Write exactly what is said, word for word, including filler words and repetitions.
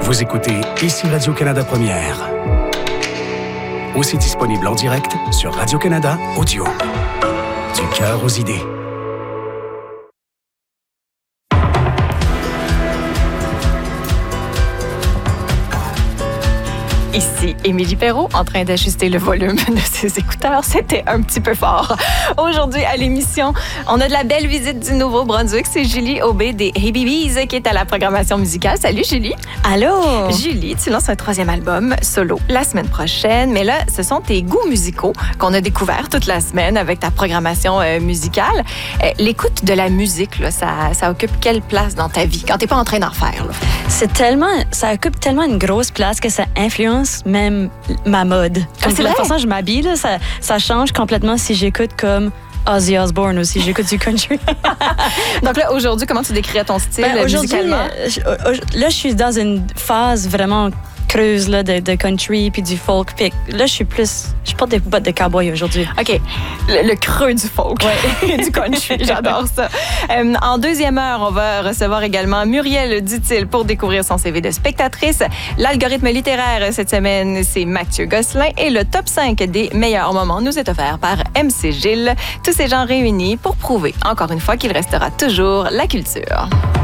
Vous écoutez Ici Radio-Canada Première. Aussi disponible en direct sur Radio-Canada Audio. Du cœur aux idées. Ici Émilie Perrault, en train d'ajuster le volume de ses écouteurs. C'était un petit peu fort. Aujourd'hui, à l'émission, on a de la belle visite du Nouveau-Brunswick. C'est Julie Aubé des Hey Beebies qui est à la programmation musicale. Salut, Julie. Allô. Julie, tu lances un troisième album solo la semaine prochaine. Mais là, ce sont tes goûts musicaux qu'on a découverts toute la semaine avec ta programmation euh, musicale. Euh, l'écoute de la musique, là, ça, ça occupe quelle place dans ta vie quand t'es pas en train d'en faire? Là? C'est tellement, ça occupe tellement une grosse place que ça influence même ma mode. Comme ah, la vrai? façon dont je m'habille, là, ça, ça change complètement si j'écoute comme Ozzy Osbourne ou si j'écoute du country. Donc là, aujourd'hui, comment tu décrirais ton style ben, musicalement? Euh, là, je suis dans une phase vraiment creuse là, de, de country puis du folk. Puis là, je suis plus... Je porte des bottes de cowboy aujourd'hui. OK. Le, le creux du folk. Ouais. Du country. J'adore ça. Euh, en deuxième heure, on va recevoir également Muriel Dutil pour découvrir son C V de spectatrice. L'algorithme littéraire cette semaine, c'est Mathieu Gosselin. Et le top cinq des meilleurs moments nous est offert par M C Gilles. Tous ces gens réunis pour prouver, encore une fois, qu'il restera toujours la culture.